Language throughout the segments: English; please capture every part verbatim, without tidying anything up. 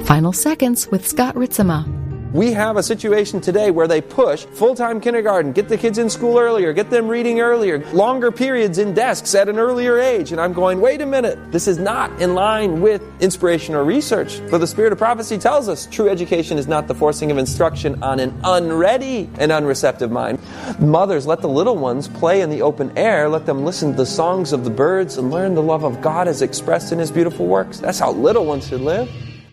Final Seconds with Scott Ritzema. We have a situation today where they push full-time kindergarten, get the kids in school earlier, get them reading earlier, longer periods in desks at an earlier age. And I'm going, wait a minute, this is not in line with inspiration or research. For the Spirit of Prophecy tells us true education is not the forcing of instruction on an unready and unreceptive mind. Mothers, let the little ones play in the open air. Let them listen to the songs of the birds and learn the love of God as expressed in His beautiful works. That's how little ones should live.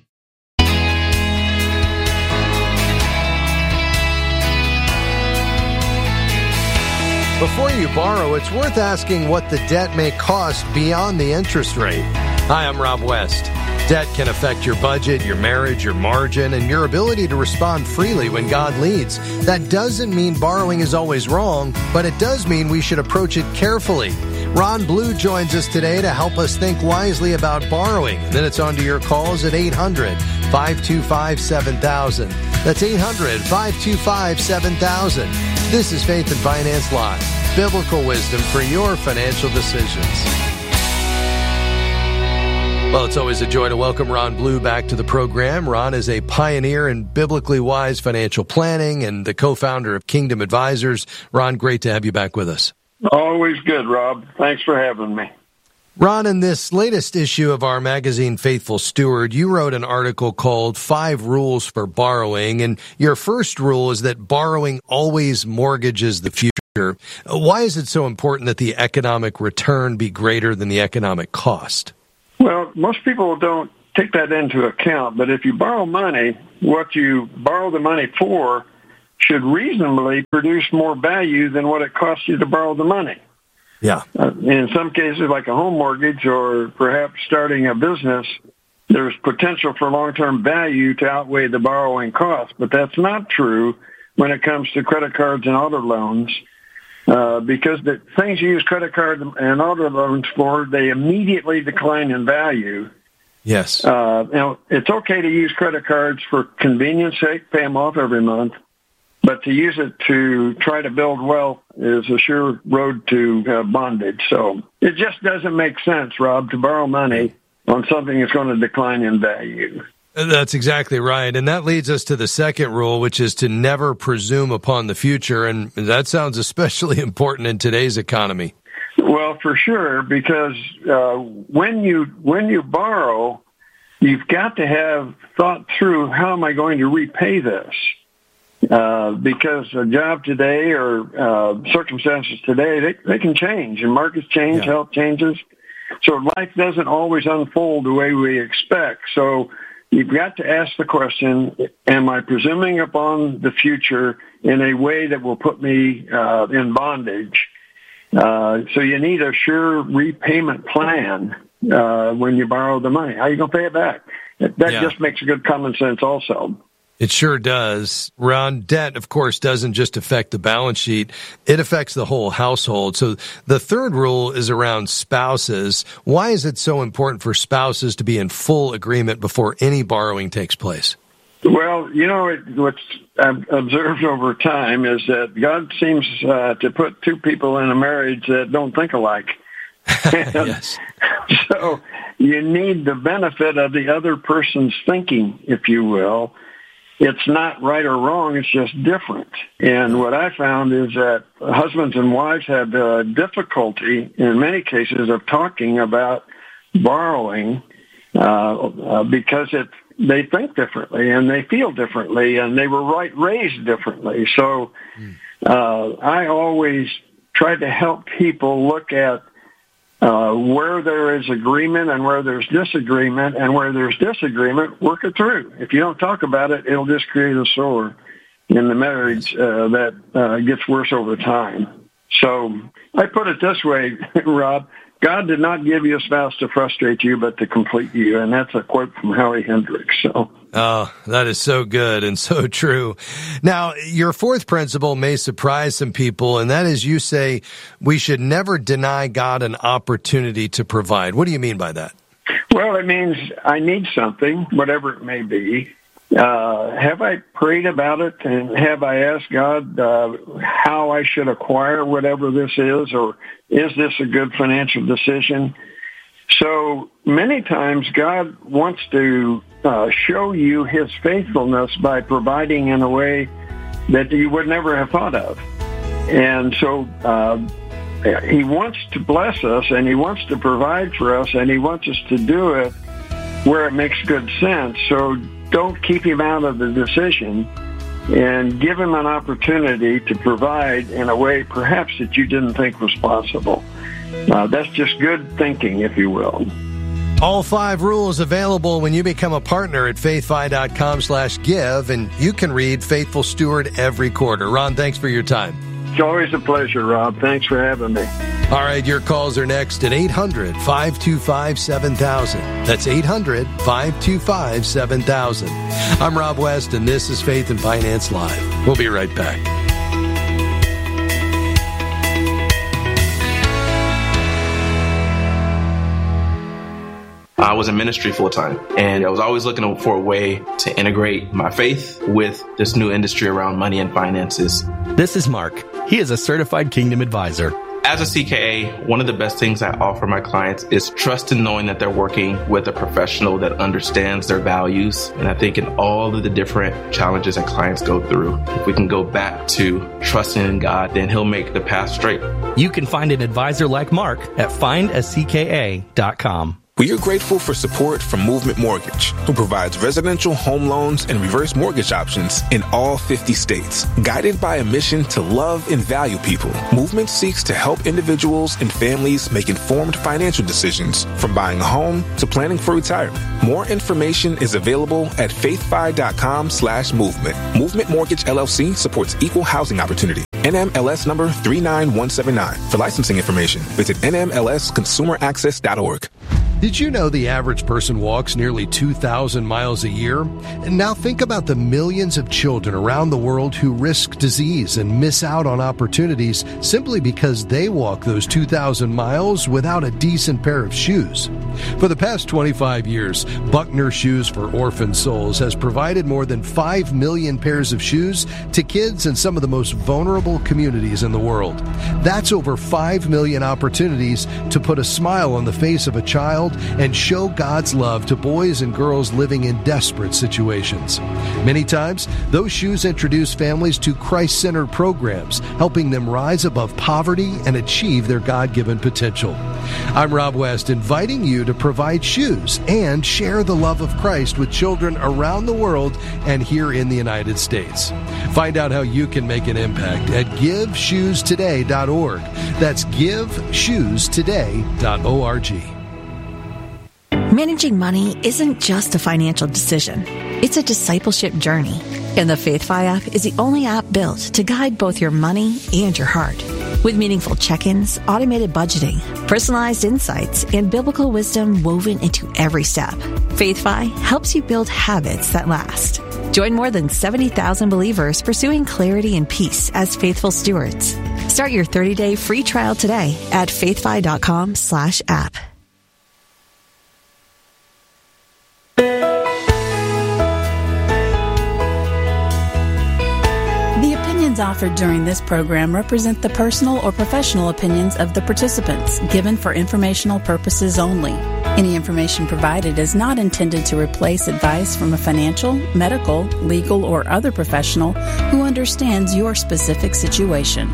Before you borrow, it's worth asking what the debt may cost beyond the interest rate. Hi, I'm Rob West. Debt can affect your budget, your marriage, your margin, and your ability to respond freely when God leads. That doesn't mean borrowing is always wrong, but it does mean we should approach it carefully. Ron Blue joins us today to help us think wisely about borrowing. And then it's on to your calls at eight hundred, five two five, seven thousand. That's eight hundred, five two five, seven thousand. This is Faith and Finance Live, biblical wisdom for your financial decisions. Well, it's always a joy to welcome Ron Blue back to the program. Ron is a pioneer in biblically wise financial planning and the co-founder of Kingdom Advisors. Ron, great to have you back with us. Always good, Rob. Thanks for having me. Ron, in this latest issue of our magazine, Faithful Steward, you wrote an article called Five Rules for Borrowing, and your first rule is that borrowing always mortgages the future. Why is it so important that the economic return be greater than the economic cost? Well, most people don't take that into account, but if you borrow money, what you borrow the money for should reasonably produce more value than what it costs you to borrow the money. Yeah. Uh, in some cases, like a home mortgage or perhaps starting a business, there's potential for long-term value to outweigh the borrowing cost. But that's not true when it comes to credit cards and auto loans, uh, because the things you use credit card and auto loans for, they immediately decline in value. Yes. Uh, now, it's okay to use credit cards for convenience sake, pay them off every month. But to use it to try to build wealth is a sure road to uh, bondage. So it just doesn't make sense, Rob, to borrow money on something that's going to decline in value. That's exactly right. And that leads us to the second rule, which is to never presume upon the future. And that sounds especially important in today's economy. Well, for sure, because uh, when you when you borrow, you've got to have thought through, how am I going to repay this? Uh, because a job today or uh, circumstances today, they, they can change, and markets change, yeah. Health changes. So life doesn't always unfold the way we expect. So you've got to ask the question, am I presuming upon the future in a way that will put me uh, in bondage? Uh, so you need a sure repayment plan uh, when you borrow the money. How are you going to pay it back? That yeah. just makes good common sense also. It sure does. Ron, debt, of course, doesn't just affect the balance sheet. It affects the whole household. So the third rule is around spouses. Why is it so important for spouses to be in full agreement before any borrowing takes place? Well, you know, it, what's I've observed over time is that God seems uh, to put two people in a marriage that don't think alike. Yes. So you need the benefit of the other person's thinking, if you will. It's not right or wrong, it's just different. And what I found is that husbands and wives have uh, difficulty, in many cases, of talking about borrowing uh, uh, because it, they think differently and they feel differently and they were right raised differently. So uh, I always try to help people look at Uh, where there is agreement and where there's disagreement, and where there's disagreement, work it through. If you don't talk about it, it'll just create a sore in the marriage uh, that uh, gets worse over time. So I put it this way, Rob, God did not give you a spouse to frustrate you, but to complete you. And that's a quote from Howie Hendricks. So. Oh, that is so good and so true. Now, your fourth principle may surprise some people, and that is you say we should never deny God an opportunity to provide. What do you mean by that? Well, it means I need something, whatever it may be. Uh, have I prayed about it, and have I asked God uh, how I should acquire whatever this is, or is this a good financial decision? So many times God wants to uh, show you his faithfulness by providing in a way that you would never have thought of. And so uh, he wants to bless us, and he wants to provide for us, and he wants us to do it where it makes good sense. So don't keep him out of the decision, and give him an opportunity to provide in a way perhaps that you didn't think was possible. Uh, that's just good thinking, if you will. All five rules available when you become a partner at faithfi.com slash give, and you can read Faithful Steward every quarter. Ron, thanks for your time. It's always a pleasure, Rob. Thanks for having me. All right, your calls are next at eight hundred, five two five, seven thousand. That's eight hundred, five two five, seven thousand. I'm Rob West, and this is Faith and Finance Live. We'll be right back. I was in ministry full time, and I was always looking for a way to integrate my faith with this new industry around money and finances. This is Mark. He is a certified Kingdom advisor. As a C K A, one of the best things I offer my clients is trust in knowing that they're working with a professional that understands their values. And I think in all of the different challenges that clients go through, if we can go back to trusting in God, then he'll make the path straight. You can find an advisor like Mark at find a c k a dot com. We are grateful for support from Movement Mortgage, who provides residential home loans and reverse mortgage options in all fifty states. Guided by a mission to love and value people, Movement seeks to help individuals and families make informed financial decisions, from buying a home to planning for retirement. More information is available at faithfi.com slash movement. Movement Mortgage L L C supports equal housing opportunity. N M L S number three nine one seven nine. For licensing information, visit N M L S consumer access dot org. Did you know the average person walks nearly two thousand miles a year? And now think about the millions of children around the world who risk disease and miss out on opportunities simply because they walk those two thousand miles without a decent pair of shoes. For the past twenty-five years, Buckner Shoes for Orphan Souls has provided more than five million pairs of shoes to kids in some of the most vulnerable communities in the world. That's over five million opportunities to put a smile on the face of a child and show God's love to boys and girls living in desperate situations. Many times, those shoes introduce families to Christ-centered programs, helping them rise above poverty and achieve their God-given potential. I'm Rob West, inviting you to provide shoes and share the love of Christ with children around the world and here in the United States. Find out how you can make an impact at give shoes today dot org. That's give shoes today dot org. Managing money isn't just a financial decision. It's a discipleship journey. And the FaithFi app is the only app built to guide both your money and your heart. With meaningful check-ins, automated budgeting, personalized insights, and biblical wisdom woven into every step, FaithFi helps you build habits that last. Join more than seventy thousand believers pursuing clarity and peace as faithful stewards. Start your thirty-day free trial today at faithfi.com slash app. Offered during this program represent the personal or professional opinions of the participants, given for informational purposes only. Any information provided is not intended to replace advice from a financial, medical, legal, or other professional who understands your specific situation.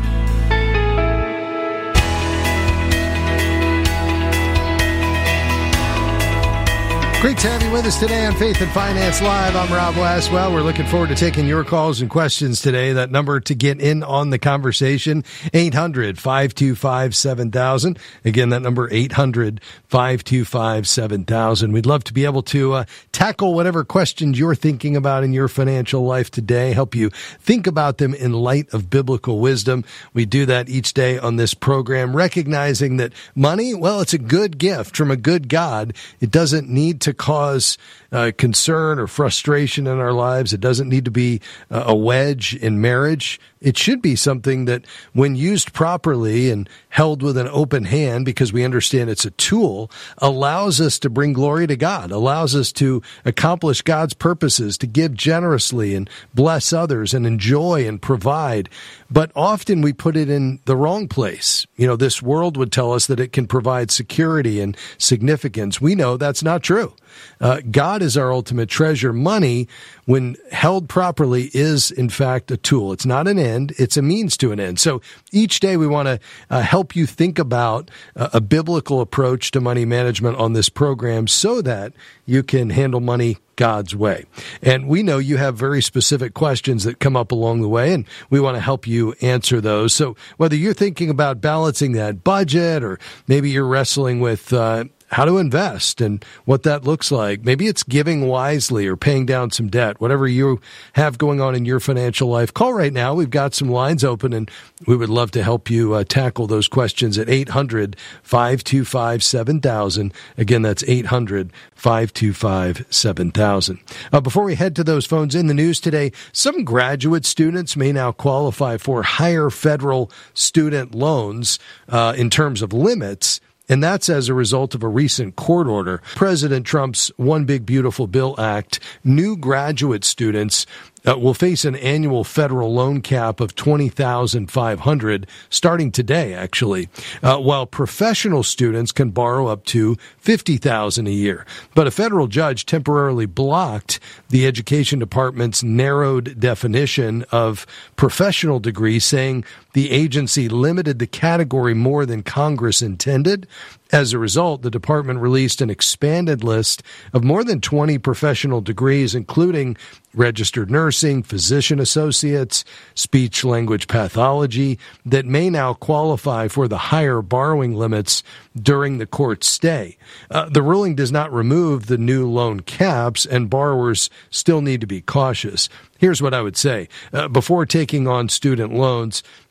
Great to have you with us today on Faith and Finance Live. I'm Rob West. Well, we're looking forward to taking your calls and questions today. That number to get in on the conversation, eight hundred, five two five, seven thousand. Again, that number, eight hundred, five two five, seven thousand. We'd love to be able to uh, tackle whatever questions you're thinking about in your financial life today, help you think about them in light of biblical wisdom. We do that each day on this program, recognizing that money, well, it's a good gift from a good God. It doesn't need to cause uh, concern or frustration in our lives. It doesn't need to be uh, a wedge in marriage. It should be something that, when used properly and held with an open hand, because we understand it's a tool, allows us to bring glory to God, allows us to accomplish God's purposes, to give generously and bless others and enjoy and provide. But often we put it in the wrong place. You know, this world would tell us that it can provide security and significance. We know that's not true. Uh, God is our ultimate treasure. Money, when held properly, is in fact a tool. It's not an end. It's a means to an end. So each day we want to uh, help you think about uh, a biblical approach to money management on this program so that you can handle money God's way. And we know you have very specific questions that come up along the way, and we want to help you answer those. So whether you're thinking about balancing that budget, or maybe you're wrestling with uh, how to invest and what that looks like, maybe it's giving wisely or paying down some debt, whatever you have going on in your financial life, call right now. We've got some lines open, and we would love to help you uh, tackle those questions at eight hundred, five two five, seven thousand. Again, that's eight hundred, five two five, seven thousand. Uh, before we head to those phones, in the news today, some graduate students may now qualify for higher federal student loans uh, in terms of limits. And that's as a result of a recent court order. President Trump's One Big Beautiful Bill Act, new graduate students Uh, will face an annual federal loan cap of twenty thousand five hundred dollars starting today, actually, uh, while professional students can borrow up to fifty thousand dollars a year. But a federal judge temporarily blocked the Education Department's narrowed definition of professional degree, saying the agency limited the category more than Congress intended. As a result, the department released an expanded list of more than twenty professional degrees, including registered nursing, physician associates, speech language pathology, that may now qualify for the higher borrowing limits during the court stay. Uh, the ruling does not remove the new loan caps, and borrowers still need to be cautious. Here's what I would say. Uh, before taking on student loans,